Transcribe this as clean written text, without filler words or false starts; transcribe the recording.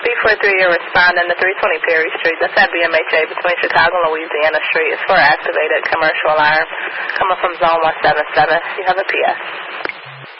343, you're responding to 320 Perry Street. That's at BMHA between Chicago and Louisiana Street. It's for an activated commercial alarm coming from Zone 177. You have a PS.